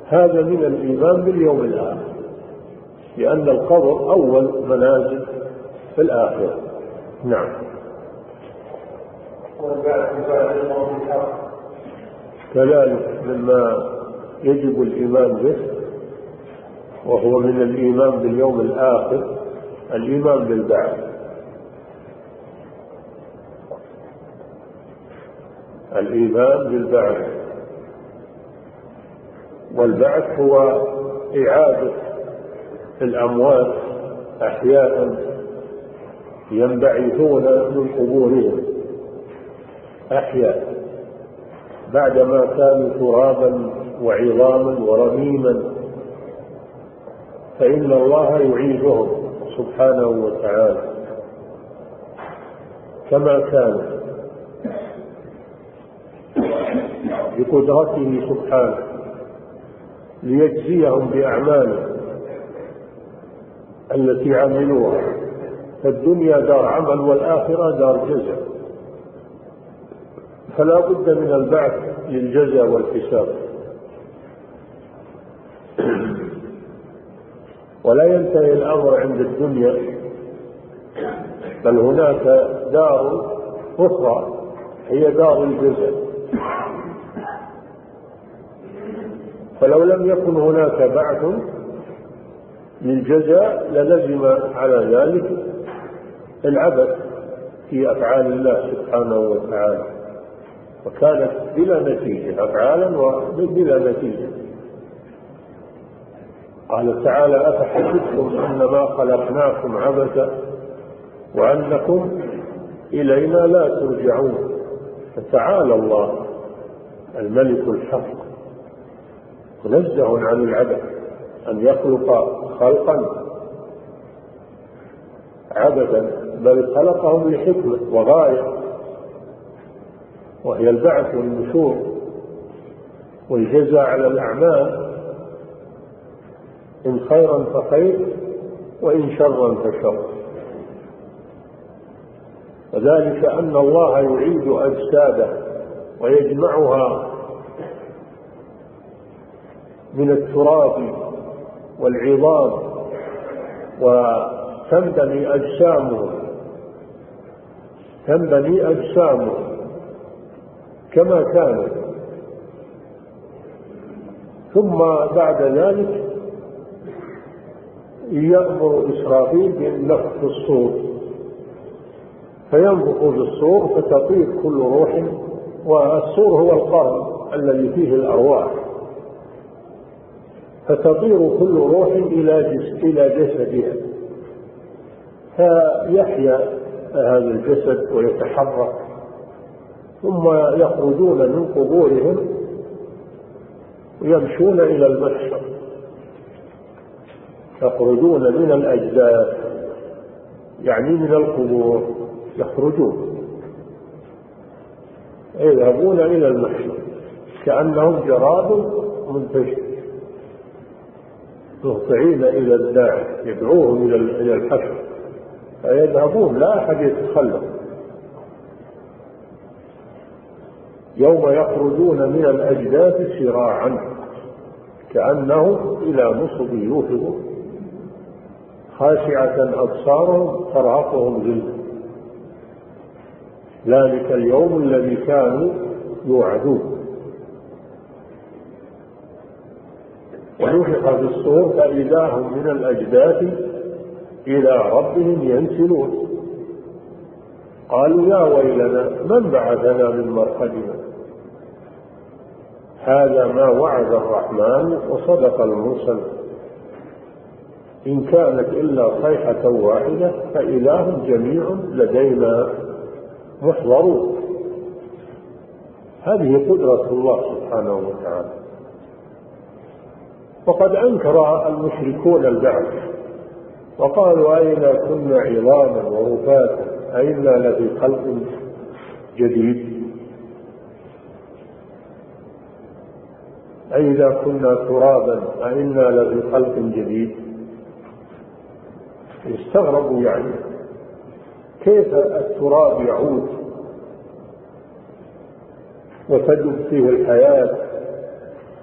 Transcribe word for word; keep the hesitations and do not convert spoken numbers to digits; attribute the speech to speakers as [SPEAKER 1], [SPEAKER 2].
[SPEAKER 1] هذا من الإيمان باليوم الآخر، لأن القبر أول منازل في الآخرة. نعم. كذلك مما يجب الإيمان به وهو من الإيمان باليوم الآخر الإيمان بالبعث. الإيمان بالبعث، والبعث هو إعادة الأموات أحياء ينبعثون من قبورهم أحياء بعدما كانوا ترابا وعظاما ورميما، فإن الله يعيدهم سبحانه وتعالى كما كانوا بقدرته سبحانه ليجزيهم بأعمالهم التي عملوها. فالدنيا دار عمل والآخرة دار جزاء، فلا بد من البعث للجزاء والحساب. ولا ينتهي الأمر عند الدنيا، بل هناك دار أخرى هي دار الجزاء. فلو لم يكن هناك بعث للجزاء للزم على ذلك العبث في أفعال الله سبحانه وتعالى، وكانت بلا نتيجة، أفعالا وبلا نتيجة. قال تعالى: أفحسبتم أنما خلقناكم عبثا وأنكم إلينا لا ترجعون. فتعالى الله الملك الحق منزه عن العبث، أن يخلق خلقا عبثا، بل خلقهم لحكمة وغاية، وهي البعث والنشور والجزاء على الأعمال، إن خيرا فخير وإن شرا فشر. وذلك أن الله يعيد أجساده ويجمعها من التراب والعظام، وتنبني أجسامه تنبني أجسامه كما كانت. ثم بعد ذلك يأمر إسرافيل بالنفخ في الصور، فينفخ في الصور فتطير كل روح، والصور هو القرن الذي فيه الأرواح، فتطير كل روح إلى جسدها، فيحيا هذا الجسد ويتحرك، ثم يخرجون من قبورهم ويمشون إلى المحشر، يخرجون من الأجداث يعني من القبور، يخرجون يذهبون إلى المحشر كأنهم جراد منتشر مهطعين إلى الداعي يدعوهم إلى الحشر، فيذهبون لا أحد يتخلف. يوم يخرجون من الأجداث سراعا كأنهم إلى نصب يوفضون، خاشعة أبصارهم ترهقهم ذلة، ذلك اليوم الذي كانوا يوعدون. ونفخ في الصور فإذا هم من الأجداث إلى ربهم ينسلون، قالوا: يا ويلنا من بعثنا من مرقدنا، هذا ما وعد الرحمن وصدق المرسل، إن كانت إلا صيحة واحدة فإذا هم جميع لدينا محضرون. هذه قدرة الله سبحانه وتعالى. وقد أنكر المشركون البعث وقالوا: أئذا كنا عظاما ورفاتا أئنا لفي خلق جديد، أئذا كنا ترابا أئنا لفي خلق جديد. استغربوا، يعني كيف التراب يعود وتدب فيه الحياة